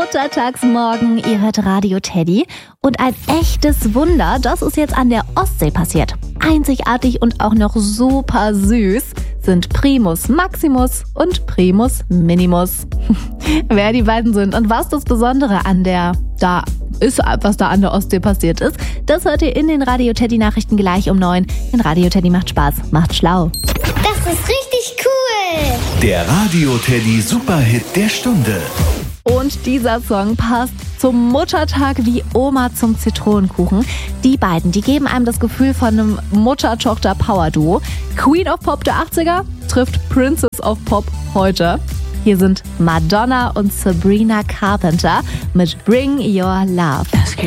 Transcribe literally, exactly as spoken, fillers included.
Muttertagsmorgen, ihr hört Radio Teddy. Und ein echtes Wunder, das ist jetzt an der Ostsee passiert. Einzigartig und auch noch super süß sind Primus Maximus und Primus Minimus. Wer die beiden sind und was das Besondere an der da ist, was da an der Ostsee passiert ist, das hört ihr in den Radio Teddy Nachrichten gleich um neun. In Radio Teddy macht Spaß, macht schlau. Das ist richtig cool. Der Radio Teddy Superhit der Stunde. Und dieser Song passt zum Muttertag wie Oma zum Zitronenkuchen. Die beiden, die geben einem das Gefühl von einem Mutter-Tochter-Power-Duo. Queen of Pop der achtziger trifft Princess of Pop heute. Hier sind Madonna und Sabrina Carpenter mit Bring Your Love.